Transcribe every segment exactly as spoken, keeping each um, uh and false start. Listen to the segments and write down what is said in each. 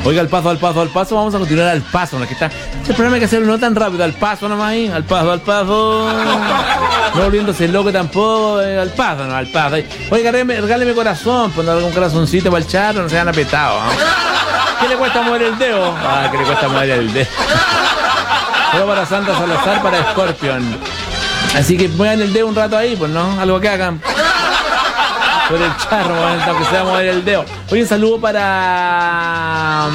Oiga, al paso, al paso, al paso, vamos a continuar al paso, ¿no? Que está, este programa hay que hacerlo no tan rápido, al paso nomás ahí, al paso, al paso. No volviéndose loco tampoco, eh, al paso, no, al paso. Oiga, regáleme, regáleme corazón, pon algún corazoncito para el charro, no sean apetados, ¿no? ¿Qué le cuesta mover el dedo? Ah, ¿qué le cuesta mover el dedo? Solo para Santa Salazar, para Scorpion. Así que muevan el dedo un rato ahí, pues, ¿no? Algo que hagan. Por el charro, aunque sea mover el dedo. Hoy un saludo para...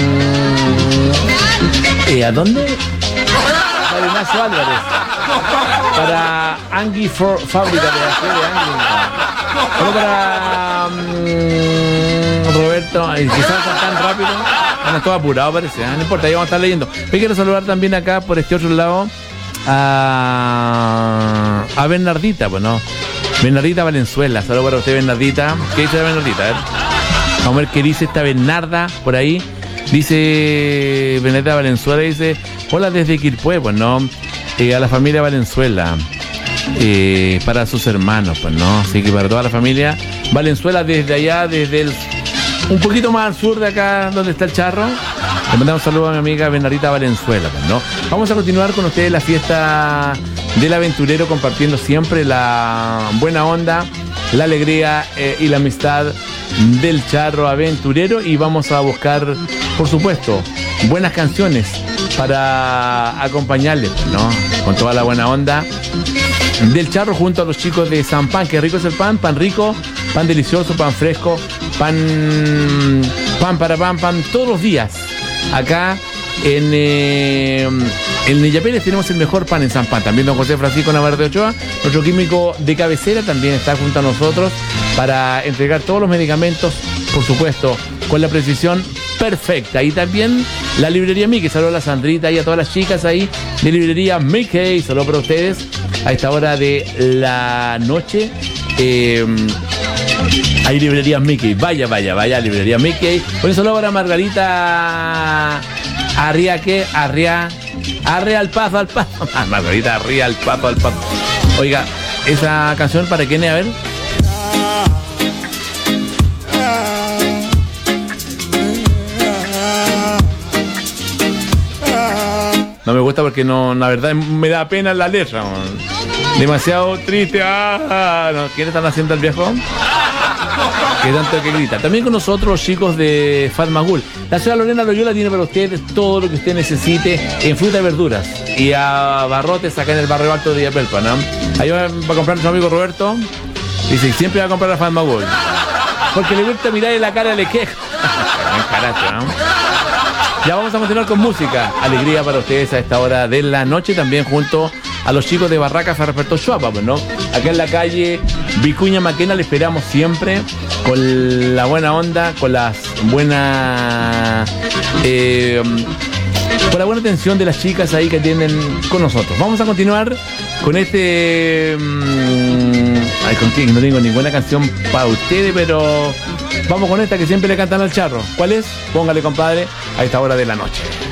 ¿Eh, ¿A dónde? Para Ignacio Álvarez. Para Angui for Fábrica de Angui. Saludo para... Um, Roberto. Quizás tan rápido. Bueno, todo apurado parece, ¿eh? No importa, ahí vamos a estar leyendo. Pero quiero saludar también acá, por este otro lado, a, a Bernardita, pues, ¿no? Bernardita Valenzuela, saludos para usted, Bernardita. ¿Qué dice la Bernardita? A ver. Vamos a ver qué dice esta Bernarda por ahí. Dice Bernardita Valenzuela, dice: hola desde Quilpué, pues, ¿no? Eh, a la familia Valenzuela. Eh, para sus hermanos, pues, ¿no? Así que para toda la familia Valenzuela, desde allá, desde el un poquito más al sur de acá, donde está el charro. Le mandamos un saludo a mi amiga Bernardita Valenzuela, pues, ¿no? Vamos a continuar con ustedes la fiesta del aventurero, compartiendo siempre la buena onda, la alegría eh, y la amistad del charro aventurero. Y vamos a buscar, por supuesto, buenas canciones para acompañarles, pues, ¿no? Con toda la buena onda del charro junto a los chicos de San Pan. Qué rico es el pan, pan rico, pan delicioso, pan fresco, pan, pan para pan, pan todos los días. Acá en, eh, en Neyapeles tenemos el mejor pan en San Pan. También don José Francisco Navarro de Ochoa, nuestro químico de cabecera, también está junto a nosotros para entregar todos los medicamentos, por supuesto, con la precisión perfecta. Y también la librería Mickey. Saludos a la Sandrita y a todas las chicas ahí de librería Mickey. Saludos para ustedes a esta hora de la noche. Eh, Hay librería Mickey, vaya, vaya, vaya, librería Mickey. Un saludo para Margarita Arria, ¿qué? Arria, Arria al paso, al paso. Ah, Margarita Arria al paso, al paso. Oiga, esa canción, ¿para quién es? A ver. No me gusta porque no, la verdad me da pena la letra, man. Demasiado triste. Ah, no. ¿Quiénes están haciendo el viejo? Que tanto que grita. También con nosotros los chicos de Fatmagul. La señora Lorena Loyola tiene para ustedes todo lo que usted necesite en fruta y verduras. Y a barrotes acá en el barrio alto de Villapelpa, ¿no? Ahí va a comprar nuestro amigo Roberto. Dice, siempre va a comprar a Fatmagul. Porque le gusta mirar en la cara le queja. Caracho, ¿no? Ya vamos a continuar con música. Alegría para ustedes a esta hora de la noche, también junto a los chicos de Barracas Ferreperto Chuapa, pues, ¿no? Acá en la calle Vicuña Maquena le esperamos siempre con la buena onda, con las buenas eh, con la buena atención de las chicas ahí que atienden con nosotros. Vamos a continuar con este mmm, ay, con quién, no tengo ninguna canción para ustedes, pero vamos con esta que siempre le cantan al charro. ¿Cuál es? Póngale, compadre, a esta hora de la noche.